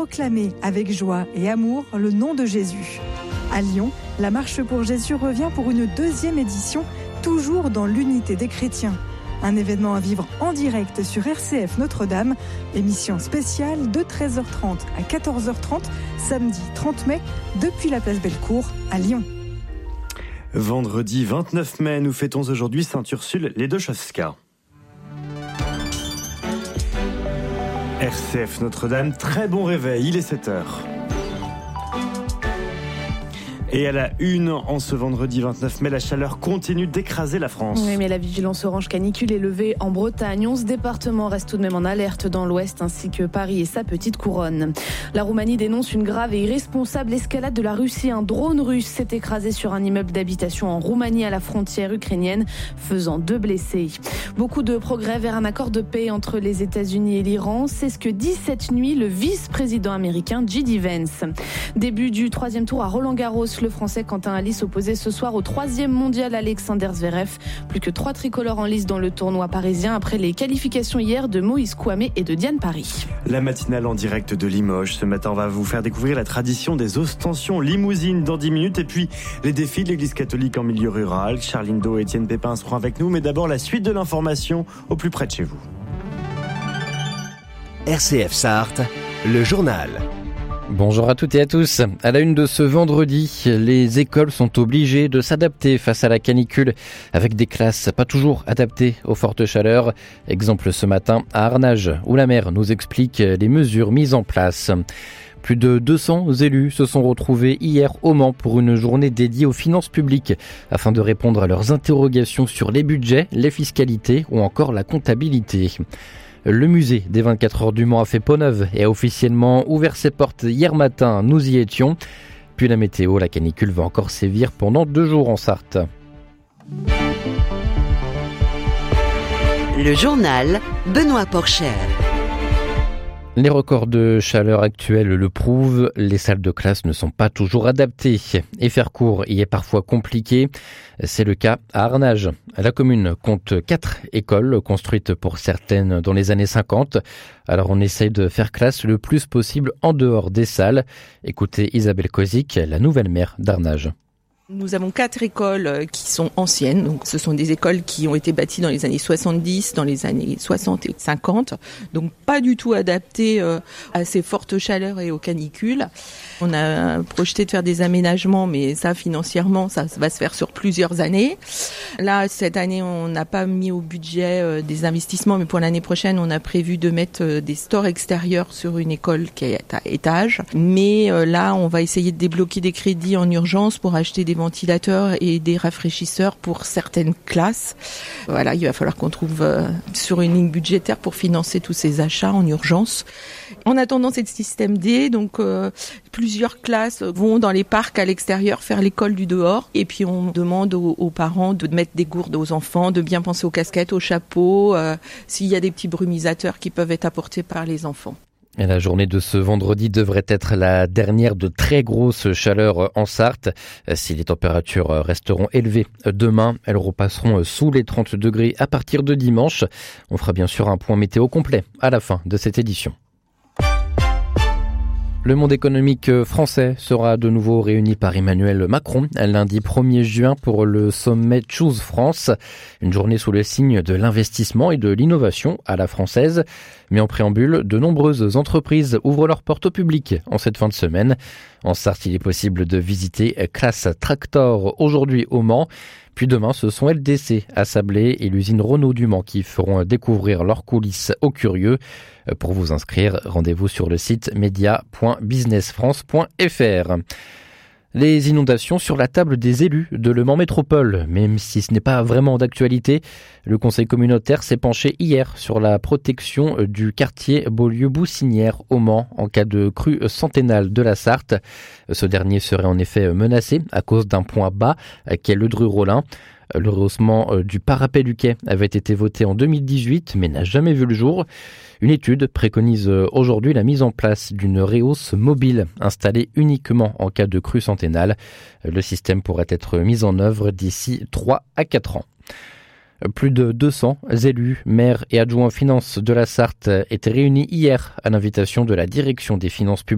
Proclamer avec joie et amour le nom de Jésus. À Lyon, la Marche pour Jésus revient pour une deuxième édition, toujours dans l'unité des chrétiens. Un événement à vivre en direct sur RCF Notre-Dame. Émission spéciale de 13h30 à 14h30, samedi 30 mai, depuis la place Bellecour à Lyon. Vendredi 29 mai, nous fêtons aujourd'hui Sainte-Ursule les Deux-Chosca. RCF Notre-Dame, très bon réveil, il est 7h. Et à la une, en ce vendredi 29 mai, la chaleur continue d'écraser la France. Oui, mais la vigilance orange canicule est levée en Bretagne. 11 départements restent tout de même en alerte dans l'ouest, ainsi que Paris et sa petite couronne. La Roumanie dénonce une grave et irresponsable escalade de la Russie. Un drone russe s'est écrasé sur un immeuble d'habitation en Roumanie à la frontière ukrainienne, faisant 2 blessés. Beaucoup de progrès vers un accord de paix entre les États-Unis et l'Iran. C'est ce que dit cette nuit le vice-président américain J.D. Vance. Début du 3e tour à Roland-Garros. Le Français Quentin Halys s'opposait ce soir au 3e mondial Alexander Zverev. Plus que 3 tricolores en lice dans le tournoi parisien après les qualifications hier de Moïse Kouamé et de Diane Paris. La matinale en direct de Limoges. Ce matin, on va vous faire découvrir la tradition des ostensions limousines dans 10 minutes. Et puis, les défis de l'église catholique en milieu rural. Charline Do et Étienne Pépin seront avec nous. Mais d'abord, la suite de l'information au plus près de chez vous. RCF Sarthe, le journal. Bonjour à toutes et à tous. À la une de ce vendredi, les écoles sont obligées de s'adapter face à la canicule avec des classes pas toujours adaptées aux fortes chaleurs. Exemple ce matin à Arnage où la maire nous explique les mesures mises en place. Plus de 200 élus se sont retrouvés hier au Mans pour une journée dédiée aux finances publiques afin de répondre à leurs interrogations sur les budgets, les fiscalités ou encore la comptabilité. Le musée des 24 heures du Mans a fait peau neuve et a officiellement ouvert ses portes hier matin. Nous y étions. Puis la météo, la canicule va encore sévir pendant 2 jours en Sarthe. Le journal, Benoît Porcher. Les records de chaleur actuels le prouvent, les salles de classe ne sont pas toujours adaptées et faire cours y est parfois compliqué. C'est le cas à Arnage. La commune compte 4 écoles construites pour certaines dans les années 50. Alors on essaye de faire classe le plus possible en dehors des salles. Écoutez Isabelle Kozik, la nouvelle maire d'Arnage. Nous avons 4 écoles qui sont anciennes. Donc, ce sont des écoles qui ont été bâties dans les années 70, dans les années 60 et 50. Donc, pas du tout adaptées à ces fortes chaleurs et aux canicules. On a projeté de faire des aménagements, mais ça, financièrement, ça va se faire sur plusieurs années. Là, cette année, on n'a pas mis au budget des investissements, mais pour l'année prochaine, on a prévu de mettre des stores extérieurs sur une école qui est à étage. Mais là, on va essayer de débloquer des crédits en urgence pour acheter des ventilateurs et des rafraîchisseurs pour certaines classes. Voilà, il va falloir qu'on trouve sur une ligne budgétaire pour financer tous ces achats en urgence. En attendant, c'est le système D, donc plusieurs classes vont dans les parcs à l'extérieur faire l'école du dehors. Et puis on demande aux parents de mettre des gourdes aux enfants, de bien penser aux casquettes, aux chapeaux, s'il y a des petits brumisateurs qui peuvent être apportés par les enfants. Et la journée de ce vendredi devrait être la dernière de très grosses chaleurs en Sarthe. Si les températures resteront élevées demain, elles repasseront sous les 30 degrés à partir de dimanche. On fera bien sûr un point météo complet à la fin de cette édition. Le monde économique français sera de nouveau réuni par Emmanuel Macron lundi 1er juin pour le sommet Choose France. Une journée sous le signe de l'investissement et de l'innovation à la française. Mais en préambule, de nombreuses entreprises ouvrent leurs portes au public en cette fin de semaine. En Sarthe, il est possible de visiter Classe Tractor aujourd'hui au Mans. Puis demain, ce sont LDC à Sablé et l'usine Renault du Mans qui feront découvrir leurs coulisses aux curieux. Pour vous inscrire, rendez-vous sur le site media.businessfrance.fr. Les inondations sur la table des élus de Le Mans Métropole. Même si ce n'est pas vraiment d'actualité, le conseil communautaire s'est penché hier sur la protection du quartier Beaulieu-Boussinière au Mans en cas de crue centennale de la Sarthe. Ce dernier serait en effet menacé à cause d'un point bas qu'est le Dru-Rollin. Le rehaussement du parapet du quai avait été voté en 2018 mais n'a jamais vu le jour. Une étude préconise aujourd'hui la mise en place d'une rehausse mobile installée uniquement en cas de crue centennale. Le système pourrait être mis en œuvre d'ici 3 à 4 ans. Plus de 200 élus, maires et adjoints finances de la Sarthe étaient réunis hier à l'invitation de la direction des finances publiques.